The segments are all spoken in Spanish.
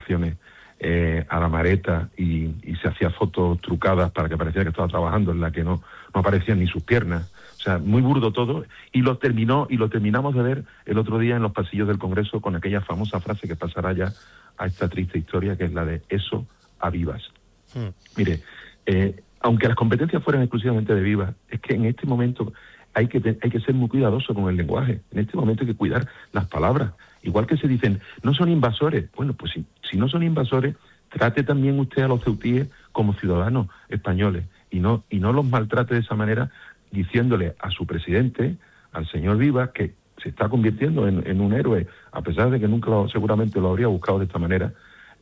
a la mareta y se hacía fotos trucadas para que pareciera que estaba trabajando, en la que no aparecían ni sus piernas. O sea, muy burdo todo, y lo terminamos de ver el otro día en los pasillos del Congreso con aquella famosa frase que pasará ya a esta triste historia, que es la de eso a Vivas. Mire, aunque las competencias fueran exclusivamente de Vivas, es que en este momento hay que ser muy cuidadoso con el lenguaje. En este momento hay que cuidar las palabras. Igual que se dicen, no son invasores. Bueno, pues si no son invasores, trate también usted a los ceutíes como ciudadanos españoles y no los maltrate de esa manera, diciéndole a su presidente, al señor Vivas, que se está convirtiendo en un héroe, a pesar de que nunca seguramente lo habría buscado de esta manera,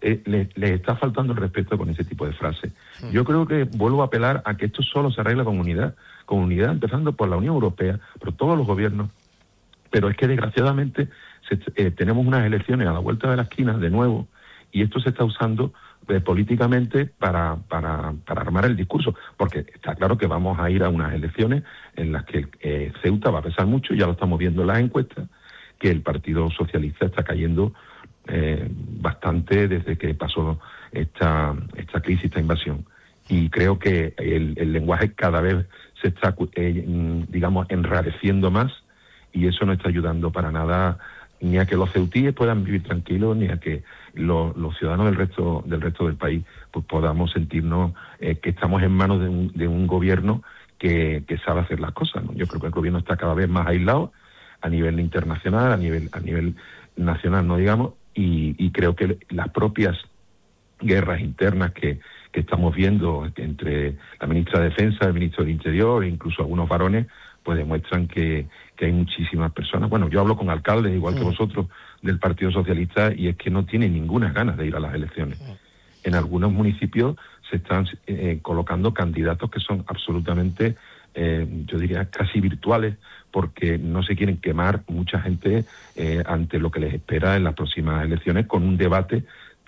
le está faltando el respeto con ese tipo de frases. Yo creo que vuelvo a apelar a que esto solo se arregla con unidad, empezando por la Unión Europea, por todos los gobiernos, pero es que desgraciadamente tenemos unas elecciones a la vuelta de la esquina de nuevo, y esto se está usando políticamente para armar el discurso, porque está claro que vamos a ir a unas elecciones en las que Ceuta va a pesar mucho, ya lo estamos viendo en las encuestas, que el Partido Socialista está cayendo bastante desde que pasó esta crisis, esta invasión. Y creo que el lenguaje cada vez se está, digamos, enrareciendo más, y eso no está ayudando para nada ni a que los ceutíes puedan vivir tranquilos, ni a que los ciudadanos del resto del país pues podamos sentirnos que estamos en manos de un gobierno que sabe hacer las cosas, ¿no? Yo creo que el gobierno está cada vez más aislado a nivel internacional, a nivel nacional, no digamos, y creo que las propias guerras internas que estamos viendo entre la ministra de Defensa, el ministro del Interior e incluso algunos varones, pues demuestran que hay muchísimas personas. Bueno, yo hablo con alcaldes, igual que vosotros, del Partido Socialista, y es que no tienen ninguna ganas de ir a las elecciones. En algunos municipios se están colocando candidatos que son absolutamente, yo diría, casi virtuales, porque no se quieren quemar mucha gente ante lo que les espera en las próximas elecciones, con un debate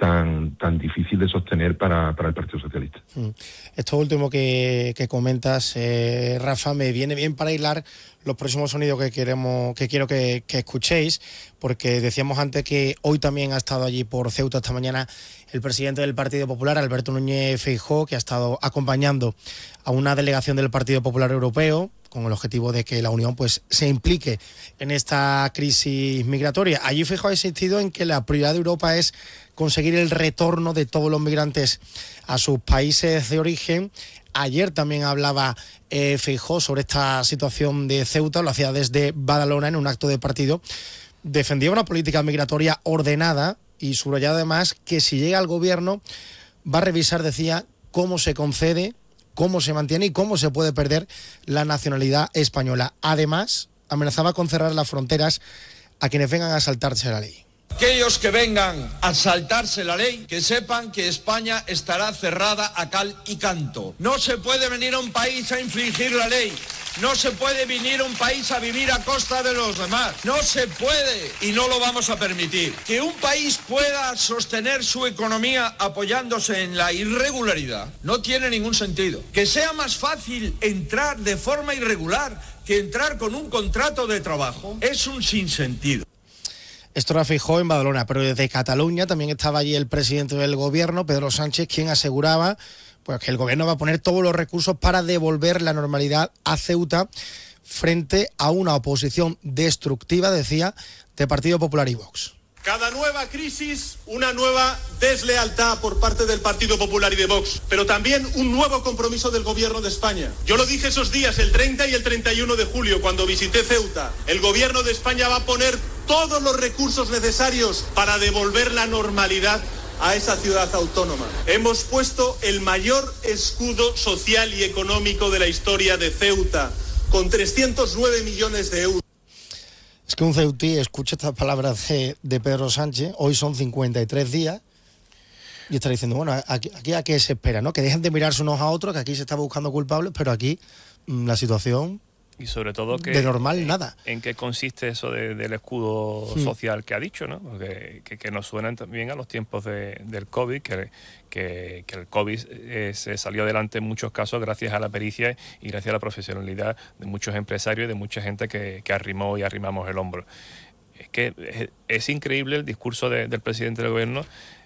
tan difícil de sostener para el Partido Socialista. Esto último que comentas, Rafa, me viene bien para hilar los próximos sonidos que quiero que escuchéis, porque decíamos antes que hoy también ha estado allí por Ceuta esta mañana el presidente del Partido Popular, Alberto Núñez Feijóo, que ha estado acompañando a una delegación del Partido Popular Europeo con el objetivo de que la Unión pues se implique en esta crisis migratoria. Allí Feijóo ha insistido en que la prioridad de Europa es conseguir el retorno de todos los migrantes a sus países de origen. Ayer también hablaba Feijóo sobre esta situación de Ceuta, lo hacía desde Badalona en un acto de partido. Defendía una política migratoria ordenada y subrayaba además que si llega al gobierno va a revisar, decía, cómo se concede, cómo se mantiene y cómo se puede perder la nacionalidad española. Además, amenazaba con cerrar las fronteras a quienes vengan a saltarse la ley. Aquellos que vengan a saltarse la ley, que sepan que España estará cerrada a cal y canto. No se puede venir a un país a infringir la ley. No se puede venir a un país a vivir a costa de los demás. No se puede y no lo vamos a permitir. Que un país pueda sostener su economía apoyándose en la irregularidad no tiene ningún sentido. Que sea más fácil entrar de forma irregular que entrar con un contrato de trabajo es un sinsentido. Esto era Feijóo en Badalona, pero desde Cataluña también estaba allí el presidente del gobierno, Pedro Sánchez, quien aseguraba pues que el gobierno va a poner todos los recursos para devolver la normalidad a Ceuta frente a una oposición destructiva, decía, de Partido Popular y Vox. Cada nueva crisis, una nueva deslealtad por parte del Partido Popular y de Vox, pero también un nuevo compromiso del Gobierno de España. Yo lo dije esos días, el 30 y el 31 de julio, cuando visité Ceuta. El Gobierno de España va a poner todos los recursos necesarios para devolver la normalidad a esa ciudad autónoma. Hemos puesto el mayor escudo social y económico de la historia de Ceuta, con 309 millones de euros. Es que un ceutí escucha estas palabras de Pedro Sánchez, hoy son 53 días, y está diciendo, bueno, aquí a qué se espera, ¿no? Que dejen de mirarse unos a otros, que aquí se está buscando culpables, pero aquí la situación... Y sobre todo que de normal nada. ¿En qué consiste eso del escudo social que ha dicho, ¿no? Que nos suenan también a los tiempos del COVID, que el COVID se salió adelante en muchos casos gracias a la pericia y gracias a la profesionalidad de muchos empresarios y de mucha gente que arrimó y arrimamos el hombro. Es que es increíble el discurso del presidente del gobierno